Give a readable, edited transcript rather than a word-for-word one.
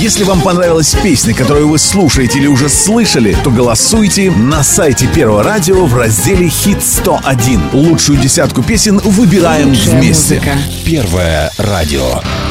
Если вам понравилась песня, которую вы слушаете или уже слышали, то голосуйте на сайте Первого радио в разделе «Хит 101». Лучшую десятку песен выбираем Лучшая вместе. музыка. Первое радио.